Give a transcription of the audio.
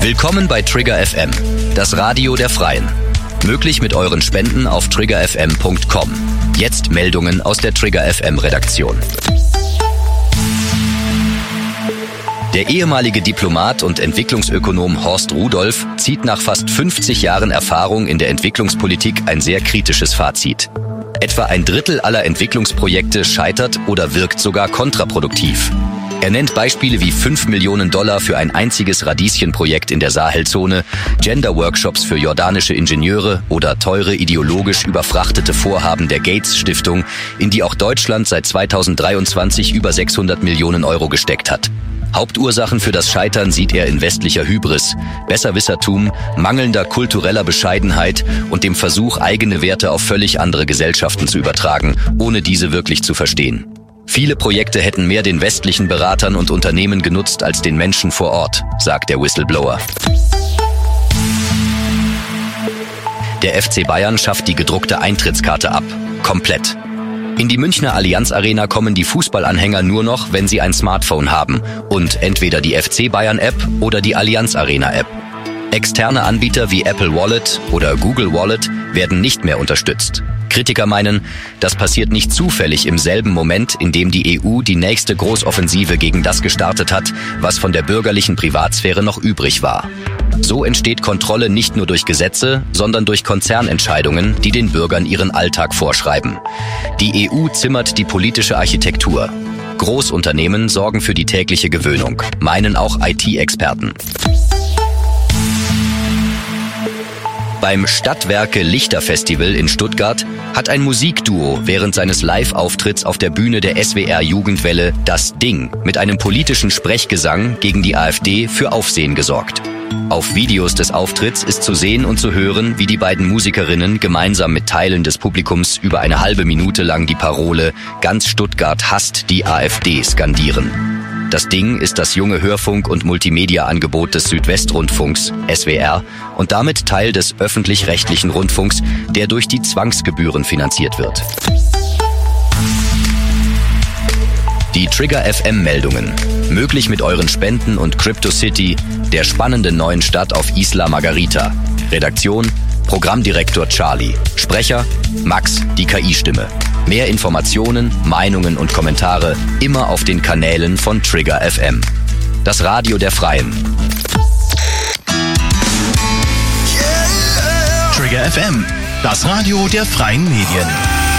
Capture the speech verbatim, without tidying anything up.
Willkommen bei Trigger F M, das Radio der Freien. Möglich mit euren Spenden auf trigger f m punkt com. Jetzt Meldungen aus der Trigger F M Redaktion. Der ehemalige Diplomat und Entwicklungsökonom Horst Rudolph zieht nach fast fünfzig Jahren Erfahrung in der Entwicklungspolitik ein sehr kritisches Fazit. Etwa ein Drittel aller Entwicklungsprojekte scheitert oder wirkt sogar kontraproduktiv. Er nennt Beispiele wie fünf Millionen Dollar für ein einziges Radieschenprojekt in der Sahelzone, Gender-Workshops für jordanische Ingenieure oder teure ideologisch überfrachtete Vorhaben der Gates-Stiftung, in die auch Deutschland seit zweitausenddreiundzwanzig über sechshundert Millionen Euro gesteckt hat. Hauptursachen für das Scheitern sieht er in westlicher Hybris, Besserwissertum, mangelnder kultureller Bescheidenheit und dem Versuch, eigene Werte auf völlig andere Gesellschaften zu übertragen, ohne diese wirklich zu verstehen. Viele Projekte hätten mehr den westlichen Beratern und Unternehmen genutzt als den Menschen vor Ort, sagt der Whistleblower. Der F C Bayern schafft die gedruckte Eintrittskarte ab. Komplett. In die Münchner Allianz Arena kommen die Fußballanhänger nur noch, wenn sie ein Smartphone haben und entweder die F C Bayern App oder die Allianz Arena App. Externe Anbieter wie Apple Wallet oder Google Wallet werden nicht mehr unterstützt. Kritiker meinen, das passiert nicht zufällig im selben Moment, in dem die E U die nächste Großoffensive gegen das gestartet hat, was von der bürgerlichen Privatsphäre noch übrig war. So entsteht Kontrolle nicht nur durch Gesetze, sondern durch Konzernentscheidungen, die den Bürgern ihren Alltag vorschreiben. Die E U zimmert die politische Architektur. Großunternehmen sorgen für die tägliche Gewöhnung, meinen auch I T-Experten. Beim Stadtwerke Lichterfestival in Stuttgart hat ein Musikduo während seines Live-Auftritts auf der Bühne der S W R-Jugendwelle Das Ding mit einem politischen Sprechgesang gegen die AfD für Aufsehen gesorgt. Auf Videos des Auftritts ist zu sehen und zu hören, wie die beiden Musikerinnen gemeinsam mit Teilen des Publikums über eine halbe Minute lang die Parole „Ganz Stuttgart hasst die AfD“ skandieren. Das Ding ist das junge Hörfunk- und Multimedia-Angebot des Südwestrundfunks, S W R, und damit Teil des öffentlich-rechtlichen Rundfunks, der durch die Zwangsgebühren finanziert wird. Die Trigger F M-Meldungen. Möglich mit euren Spenden und CryptoCity, der spannenden neuen Stadt auf Isla Margarita. Redaktion: Programmdirektor Charlie. Sprecher: Max, die K I-Stimme. Mehr Informationen, Meinungen und Kommentare immer auf den Kanälen von Trigger F M. Das Radio der Freien. Trigger F M, das Radio der Freien Medien.